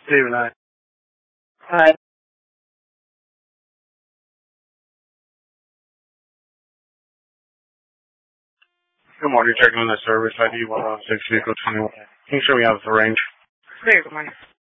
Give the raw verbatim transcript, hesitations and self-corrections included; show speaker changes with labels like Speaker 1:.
Speaker 1: Steven, hi.
Speaker 2: Hi.
Speaker 1: Good morning. Checking on the service I D one one six vehicle twenty-one. Can you show me out of the range?
Speaker 2: Clear, good morning.